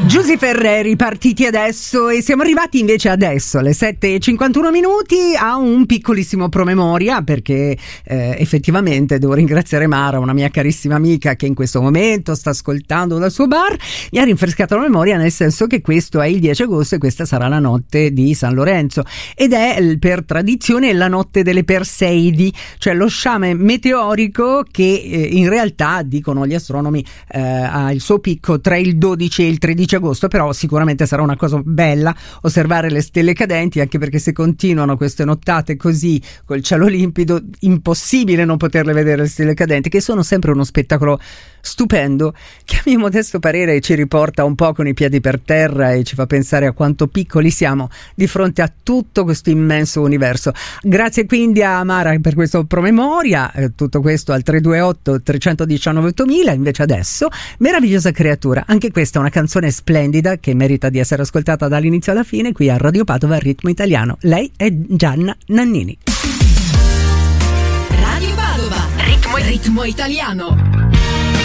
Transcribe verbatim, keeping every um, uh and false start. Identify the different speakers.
Speaker 1: Giusy Ferreri, partiti adesso, e siamo arrivati invece adesso alle sette e cinquantuno minuti a un piccolissimo promemoria, perché eh, effettivamente devo ringraziare Mara, una mia carissima amica che in questo momento sta ascoltando dal suo bar. Mi ha rinfrescato la memoria, nel senso che questo è il dieci agosto e questa sarà la notte di San Lorenzo, ed è per tradizione la notte delle Perseidi, cioè lo sciame meteorico che eh, in realtà, dicono gli astronomi, eh, ha il suo picco tra il dodici e il tredici agosto, però sicuramente sarà una cosa bella osservare le stelle cadenti, anche perché se continuano queste nottate così col cielo limpido, impossibile non poterle vedere le stelle cadenti, che sono sempre uno spettacolo stupendo, che a mio modesto parere ci riporta un po' con i piedi per terra e ci fa pensare a quanto piccoli siamo di fronte a tutto questo immenso universo. Grazie quindi a Mara per questo promemoria, eh, tutto questo al tre due otto tre uno nove ottomila. Invece adesso, Meravigliosa creatura, anche questa è una canzone splendida che merita di essere ascoltata dall'inizio alla fine qui a Radio Padova Ritmo Italiano. Lei è Gianna Nannini.
Speaker 2: Radio Padova Ritmo, ritmo italiano.